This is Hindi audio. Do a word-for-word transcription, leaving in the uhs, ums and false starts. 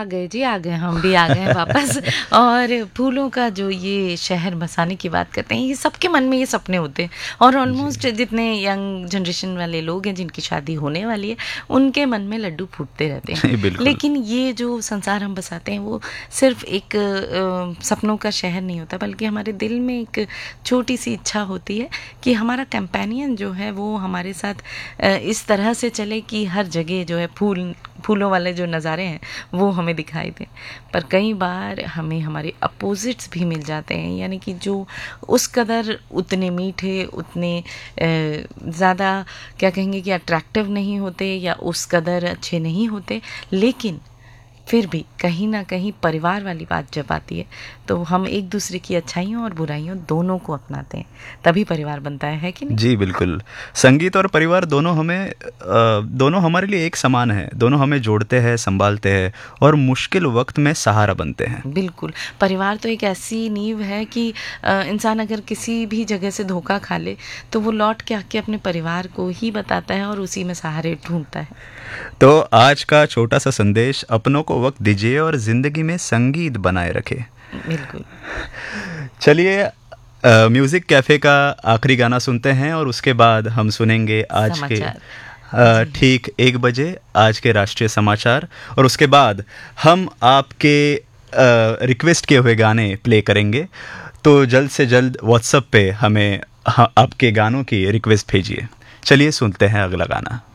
गए जी, आ गए, हम भी आ गए वापस। और फूलों का जो ये शहर बसाने की बात करते हैं, ये सबके मन में ये सपने होते हैं, और ऑलमोस्ट जितने यंग जनरेशन वाले लोग हैं जिनकी शादी होने वाली है, उनके मन में लड्डू फूटते रहते हैं। लेकिन ये जो संसार हम बसाते हैं वो सिर्फ एक आ, सपनों का शहर नहीं होता, बल्कि हमारे दिल में एक छोटी सी इच्छा होती है कि हमारा कंपेनियन जो है वो हमारे साथ आ, इस तरह से चले कि हर जगह जो है फूल फूलों वाले जो नज़ारे हैं वो हमें दिखाई दें। पर कई बार हमें हमारे अपोजिट्स भी मिल जाते हैं, यानी कि जो उस कदर उतने मीठे, उतने ज़्यादा क्या कहेंगे कि अट्रैक्टिव नहीं होते या उस कदर अच्छे नहीं होते, लेकिन फिर भी कहीं ना कहीं परिवार वाली बात जब आती है तो हम एक दूसरे की अच्छाइयों और बुराइयों दोनों को अपनाते हैं, तभी परिवार बनता है, है कि नहीं? जी बिल्कुल। संगीत और परिवार दोनों हमें दोनों हमारे लिए एक समान है, दोनों हमें जोड़ते हैं, संभालते हैं और मुश्किल वक्त में सहारा बनते हैं। बिल्कुल। परिवार तो एक ऐसी नींव है कि इंसान अगर किसी भी जगह से धोखा खा ले तो वो लौट के आके अपने परिवार को ही बताता है और उसी में सहारे ढूंढता है। तो आज का छोटा सा संदेश, अपनों को वक्त दीजिए और जिंदगी में संगीत बनाए रखें। बिल्कुल। चलिए म्यूजिक कैफे का आखिरी गाना सुनते हैं और उसके बाद हम सुनेंगे आज के ठीक एक बजे आज के राष्ट्रीय समाचार, और उसके बाद हम आपके रिक्वेस्ट किए हुए गाने प्ले करेंगे। तो जल्द से जल्द व्हाट्सएप पे हमें आपके गानों की रिक्वेस्ट भेजिए। चलिए सुनते हैं अगला गाना।